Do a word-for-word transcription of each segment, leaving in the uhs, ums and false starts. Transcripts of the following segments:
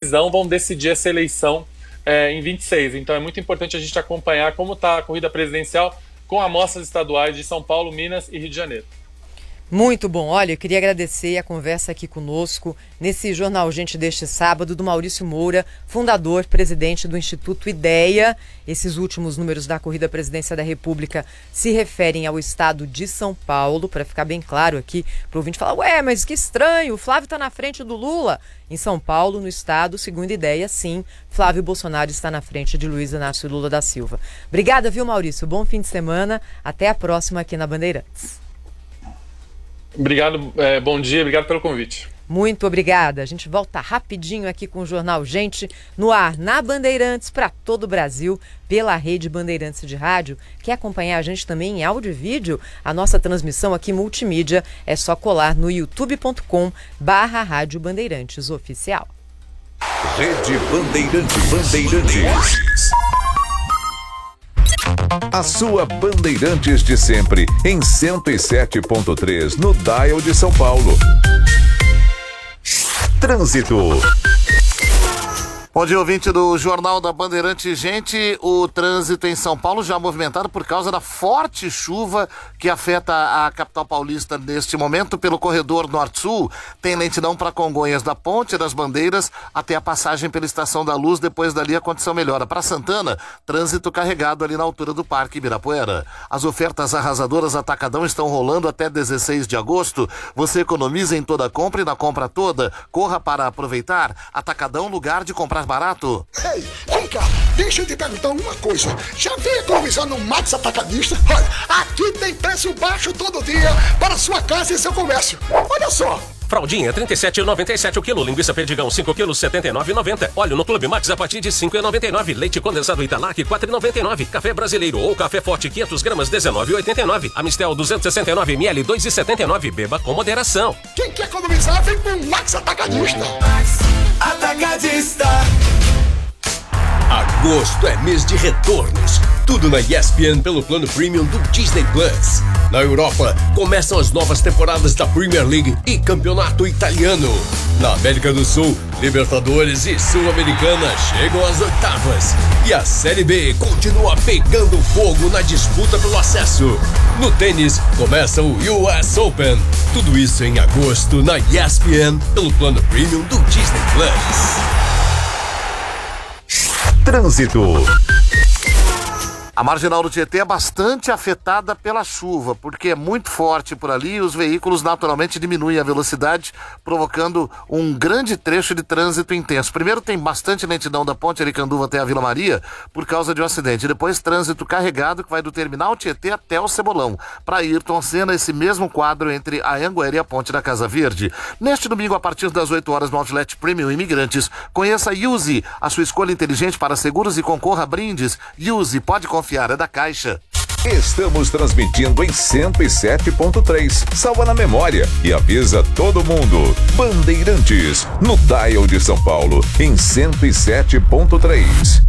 decisão vão decidir essa eleição é, em vinte e seis. Então é muito importante a gente acompanhar como está a corrida presidencial com amostras estaduais de São Paulo, Minas e Rio de Janeiro. Muito bom. Olha, eu queria agradecer a conversa aqui conosco nesse Jornal Gente deste sábado do Maurício Moura, fundador, presidente do Instituto Ideia. Esses últimos números da corrida à presidência da República se referem ao estado de São Paulo, para ficar bem claro aqui, para o ouvinte falar, ué, mas que estranho, o Flávio está na frente do Lula. Em São Paulo, no estado, segundo Ideia, sim, Flávio Bolsonaro está na frente de Luiz Inácio Lula da Silva. Obrigada, viu, Maurício? Bom fim de semana. Até a próxima aqui na Bandeirantes. Obrigado, é, bom dia, obrigado pelo convite. Muito obrigada. A gente volta rapidinho aqui com o Jornal Gente no ar, na Bandeirantes, para todo o Brasil, pela rede Bandeirantes de Rádio. Quer acompanhar a gente também em áudio e vídeo? A nossa transmissão aqui multimídia é só colar no youtube ponto com barra Rádio Bandeirantes Oficial. Rede Bandeirantes. Bandeirantes. A sua Bandeirantes de sempre, em cento e sete ponto três, no dial de São Paulo. Trânsito. Bom dia, ouvinte do Jornal da Bandeirante. Gente, o trânsito em São Paulo já movimentado por causa da forte chuva que afeta a capital paulista neste momento. Pelo corredor norte-sul, tem lentidão para Congonhas, da Ponte das Bandeiras até a passagem pela Estação da Luz. Depois dali a condição melhora. Para Santana, trânsito carregado ali na altura do Parque Ibirapuera. As ofertas arrasadoras Atacadão estão rolando até dezesseis de agosto. Você economiza em toda compra e na compra toda. Corra para aproveitar. Atacadão, lugar de comprar barato. Ei, vem cá, deixa eu te perguntar uma coisa. Já veio economizar no Max Atacadista? Olha, aqui tem preço baixo todo dia para sua casa e seu comércio. Olha só. Fraldinha, trinta e sete reais e noventa e sete centavos o quilo. Linguiça Perdigão, cinco quilos, setenta e nove reais e noventa centavos. Óleo no Clube Max a partir de cinco reais e noventa e nove centavos. Leite condensado Italac, quatro reais e noventa e nove centavos. Café brasileiro ou café forte, quinhentas gramas, dezenove reais e oitenta e nove centavos. Amistel, duzentos e sessenta e nove mililitros, dois reais e setenta e nove centavos. Beba com moderação. Quem quer economizar, vem com o Max Atacadista. Max Atacadista. Agosto é mês de retornos. Tudo na E S P N pelo plano premium do Disney Plus. Na Europa, começam as novas temporadas da Premier League e Campeonato Italiano. Na América do Sul, Libertadores e Sul-Americana chegam às oitavas. E a Série B continua pegando fogo na disputa pelo acesso. No tênis, começa o U S Open. Tudo isso em agosto na E S P N pelo plano premium do Disney Plus. Trânsito. A marginal do Tietê é bastante afetada pela chuva, porque é muito forte por ali e os veículos naturalmente diminuem a velocidade, provocando um grande trecho de trânsito intenso. Primeiro tem bastante lentidão da Ponte Aricanduva até a Vila Maria por causa de um acidente. Depois trânsito carregado que vai do terminal Tietê até o Cebolão. Para Ayrton Senna, esse mesmo quadro entre a Anguera e a Ponte da Casa Verde. Neste domingo, a partir das oito horas no Outlet Premium Imigrantes, conheça a Yuzi, a sua escolha inteligente para seguros e concorra a brindes. Yuzi, pode confiar. É da Caixa. Estamos transmitindo em cento e sete ponto três. Salva na memória e avisa todo mundo. Bandeirantes, no dial de São Paulo, em cento e sete ponto três.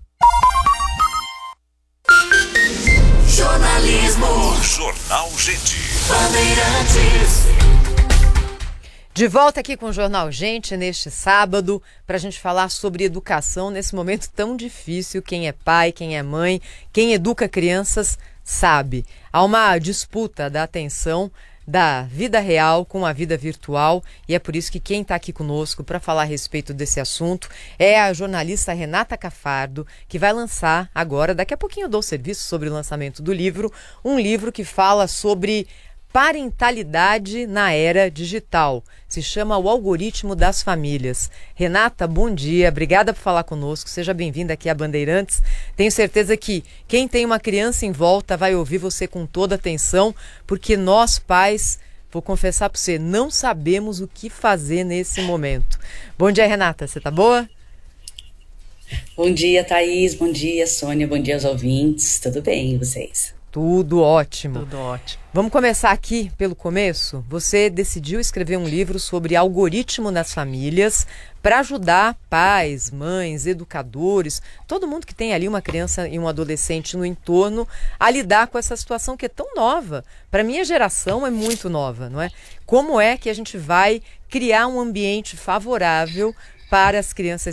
Jornalismo. Jornal Gente. Bandeirantes. De volta aqui com o Jornal Gente neste sábado para a gente falar sobre educação nesse momento tão difícil. Quem é pai, quem é mãe, quem educa crianças sabe. Há uma disputa da atenção da vida real com a vida virtual e é por isso que quem está aqui conosco para falar a respeito desse assunto é a jornalista Renata Cafardo, que vai lançar agora, daqui a pouquinho eu dou serviço sobre o lançamento do livro, um livro que fala sobre parentalidade na era digital. Se chama O Algoritmo das Famílias. Renata, bom dia. Obrigada por falar conosco. Seja bem-vinda aqui a Bandeirantes. Tenho certeza que quem tem uma criança em volta vai ouvir você com toda atenção, porque nós, pais, vou confessar para você, não sabemos o que fazer nesse momento. Bom dia, Renata. Você tá boa? Bom dia, Thaís. Bom dia, Sônia. Bom dia aos ouvintes. Tudo bem, e vocês? Tudo ótimo. Tudo ótimo. Vamos começar aqui pelo começo. Você decidiu escrever um livro sobre algoritmo nas famílias para ajudar pais, mães, educadores, todo mundo que tem ali uma criança e um adolescente no entorno a lidar com essa situação que é tão nova. Para a minha geração é muito nova, não é? Como é que a gente vai criar um ambiente favorável para as crianças